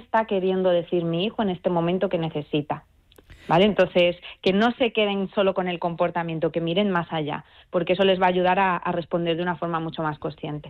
está queriendo decir mi hijo en este momento que necesita. ¿Vale? Entonces, que no se queden solo con el comportamiento, que miren más allá, porque eso les va a ayudar a responder de una forma mucho más consciente.